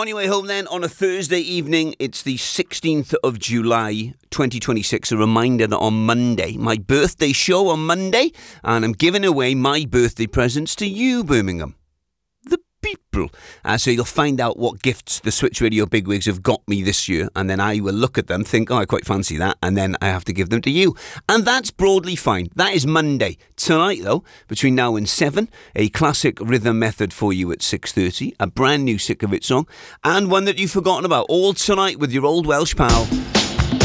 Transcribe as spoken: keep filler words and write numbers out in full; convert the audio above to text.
On your way home then, on a Thursday evening, it's the sixteenth of July, twenty twenty-six. A reminder that on Monday, my birthday show on Monday, and I'm giving away my birthday presents to you, Birmingham. The people. Uh, so you'll find out what gifts the Switch Radio bigwigs have got me this year, and then I will look at them, think, oh, I quite fancy that, and then I have to give them to you. And that's broadly fine. That is Monday. Tonight, though, between now and seven, a classic rhythm method for you at six thirty, a brand new Sick of It song, and one that you've forgotten about, all tonight with your old Welsh pal.